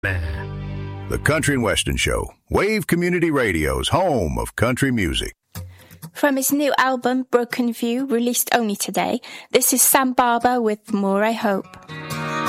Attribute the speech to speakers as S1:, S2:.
S1: The Country and Western Show, Wave Community Radio's home of country music.
S2: From his new album, Broken View, released only today, this is Sam Barber with More I Hope.